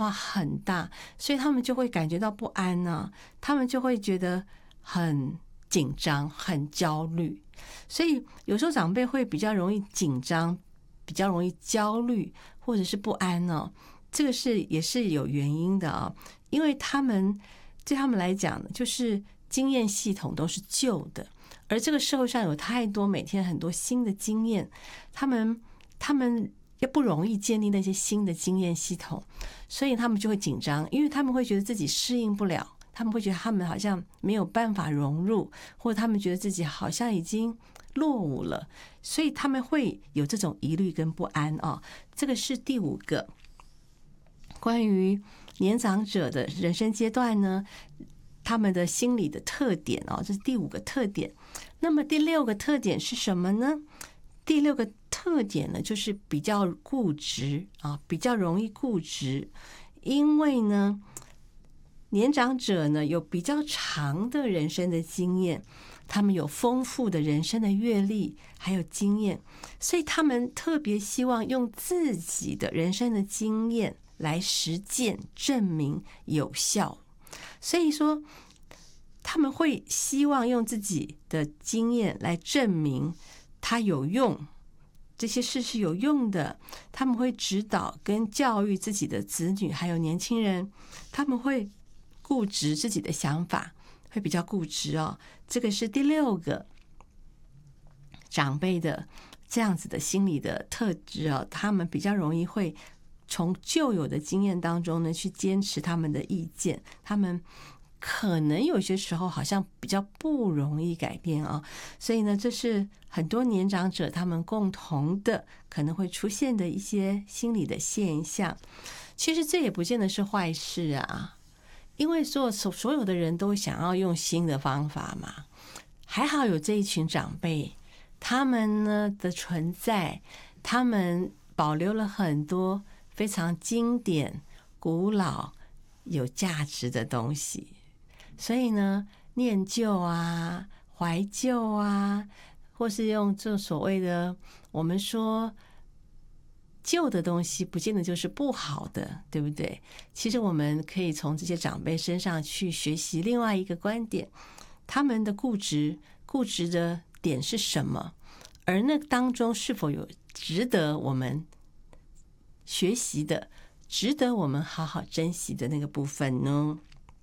化很大，所以他们就会感觉到不安啊，他们就会觉得很紧张、很焦虑。所以有时候长辈会比较容易紧张，比较容易焦虑，或者是不安呢，这个也是有原因的啊，因为对他们来讲，就是经验系统都是旧的，而这个社会上有太多每天很多新的经验，他们也不容易建立那些新的经验系统，所以他们就会紧张，因为他们会觉得自己适应不了，他们会觉得他们好像没有办法融入，或者他们觉得自己好像已经落伍了，所以他们会有这种疑虑跟不安啊。这个是第5个关于年长者的人生阶段呢，他们的心理的特点啊，这是第5个特点。那么第6个特点是什么呢？第6个特点呢，就是比较固执啊，比较容易固执，因为呢，年长者呢有比较长的人生的经验，他们有丰富的人生的阅历还有经验，所以他们特别希望用自己的人生的经验来实践证明有效，所以说他们会希望用自己的经验来证明它有用，这些事是有用的。他们会指导跟教育自己的子女还有年轻人，他们会固执自己的想法，会比较固执哦。这个是第6个长辈的这样子的心理的特质哦，他们比较容易会从旧有的经验当中呢去坚持他们的意见，他们可能有些时候好像比较不容易改变啊，所以呢，这是很多年长者他们共同的可能会出现的一些心理的现象。其实这也不见得是坏事啊，因为所有的人都想要用新的方法嘛。还好有这一群长辈，他们呢的存在，他们保留了很多非常经典、古老、有价值的东西。所以呢，念旧啊、怀旧啊，或是用这所谓的我们说旧的东西，不见得就是不好的，对不对？其实我们可以从这些长辈身上去学习另外一个观点，他们的固执的点是什么？而那当中是否有值得我们学习的、值得我们好好珍惜的那个部分呢？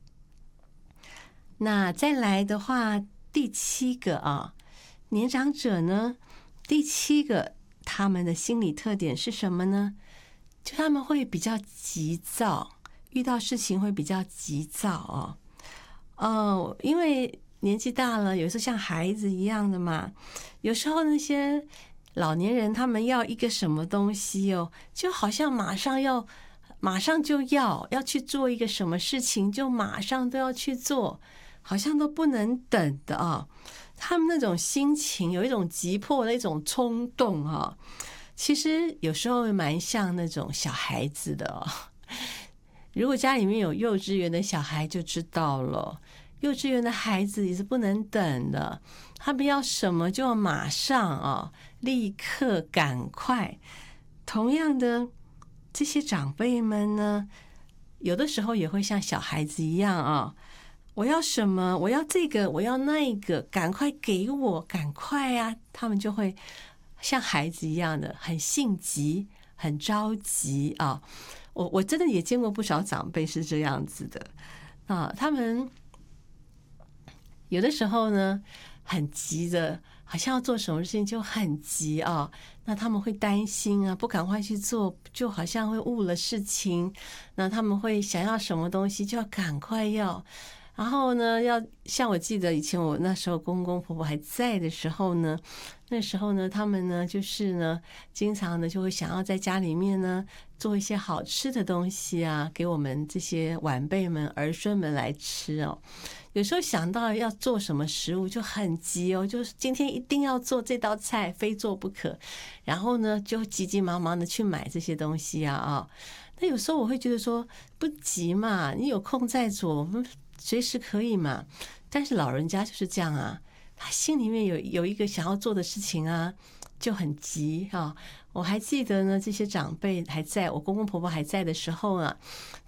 那再来的话，第7个啊，年长者呢，第7个他们的心理特点是什么呢？就他们会比较急躁，遇到事情会比较急躁因为年纪大了，有时候像孩子一样的嘛，有时候那些老年人他们要一个什么东西就好像马上就要去做一个什么事情，就马上都要去做，好像都不能等的啊。他们那种心情有一种急迫的一种冲动啊，其实有时候蛮像那种小孩子的如果家里面有幼稚园的小孩就知道了，幼稚园的孩子也是不能等的，他们要什么就要马上立刻赶快。同样的，这些长辈们呢，有的时候也会像小孩子一样我要什么，我要这个，我要那个，赶快给我，赶快啊！他们就会像孩子一样的很性急，很着急啊。我真的也见过不少长辈是这样子的他们有的时候呢很急的，好像要做什么事情就很急那他们会担心不赶快去做，就好像会误了事情。那他们会想要什么东西就要赶快要，然后呢，要像我记得以前我那时候公公婆婆还在的时候呢，那时候呢，他们呢就是呢，经常呢就会想要在家里面呢做一些好吃的东西给我们这些晚辈们、儿孙们来吃有时候想到要做什么食物就很急就是今天一定要做这道菜，非做不可。然后呢，就急急忙忙的去买这些东西那有时候我会觉得说，不急嘛，你有空再做，我们随时可以嘛。但是老人家就是这样他心里面有一个想要做的事情就很急我还记得呢，这些长辈还在，我公公婆婆还在的时候